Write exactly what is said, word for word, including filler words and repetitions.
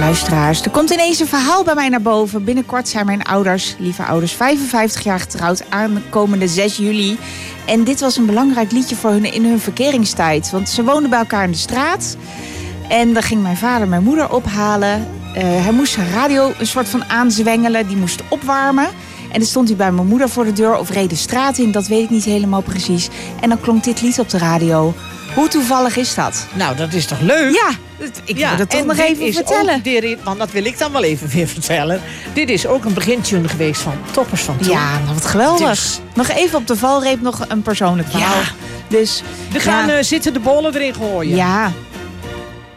luisteraars. Er komt ineens een verhaal bij mij naar boven. Binnenkort zijn mijn ouders, lieve ouders, vijfenvijftig jaar getrouwd aankomende zes juli. En dit was een belangrijk liedje voor hun in hun verkeringstijd. Want ze woonden bij elkaar in de straat. En dan ging mijn vader mijn moeder ophalen. Uh, hij moest zijn radio een soort van aanzwengelen. Die moest opwarmen. En dan stond hij bij mijn moeder voor de deur of reed de straat in. Dat weet ik niet helemaal precies. En dan klonk dit lied op de radio. Hoe toevallig is dat? Nou, dat is toch leuk? Ja, ik wil ja, dat toch en nog dit even is vertellen. Ook de, want dat wil ik dan wel even weer vertellen. Dit is ook een begintune geweest van Toppers van Toen. Ja, nou wat geweldig. Dus, nog even op de valreep nog een persoonlijk verhaal. Ja. Dus, we gaan ja. uh, zitten de bollen erin gooien. Ja,